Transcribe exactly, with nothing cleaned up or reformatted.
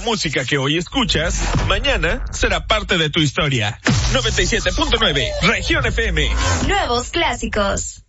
música que hoy escuchas, mañana será parte de tu historia. noventa y siete punto nueve, Región F M. Nuevos clásicos.